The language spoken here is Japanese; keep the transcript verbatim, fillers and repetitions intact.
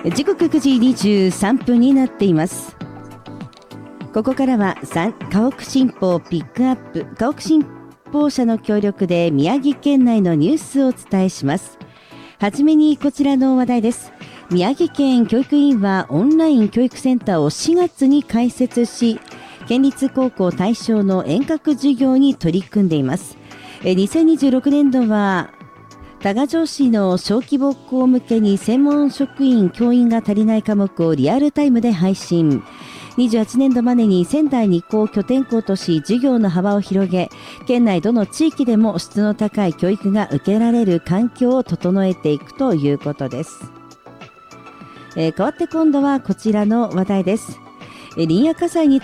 時刻くじにじゅうさんぷんになっています。ここからは家屋新報ピックアップ、家屋新報社の協力で宮城県内のニュースをお伝えします。はじめにこちらの話題です。宮城県教育委員はオンライン教育センターをしがつに開設し、県立高校対象の遠隔授業に取り組んでいます。にせんにじゅうろくねんどは多賀城市の小規模校向けに専門職員教員が足りない科目をリアルタイムで配信。にじゅうはちねんどまでに仙台に校拠点校とし授業の幅を広げ、県内どの地域でも質の高い教育が受けられる環境を整えていくということです。えー、変わって今度はこちらの話題です。林野火災に